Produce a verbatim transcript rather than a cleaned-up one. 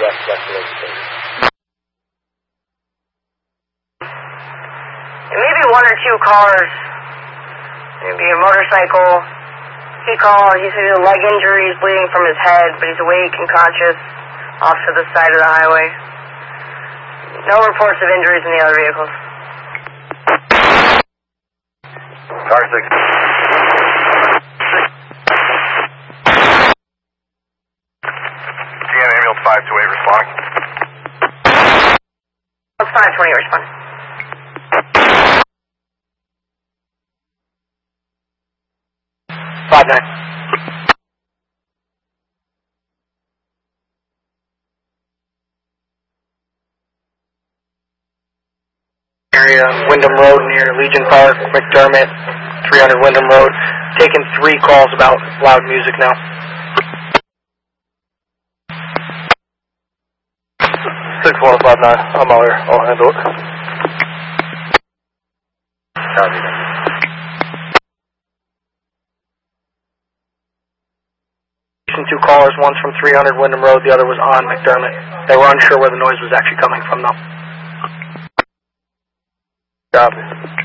West West Maybe one or two cars, maybe a motorcycle. He called, he said he had a leg injury, he's bleeding from his head, but he's awake and conscious off to the side of the highway. No reports of injuries in the other vehicles. Car six. G M ambulance five two eight responding. That's five twenty responding. Five nine. Area, Wyndham Road near Legion Park, McDermott, three hundred Wyndham Road. Taking three calls about loud music now. six one five nine, I'm out here, I'll handle it. Copy. Two callers, one's from three hundred Wyndham Road, the other was on McDermott. They were unsure where the noise was actually coming from, though. Copy.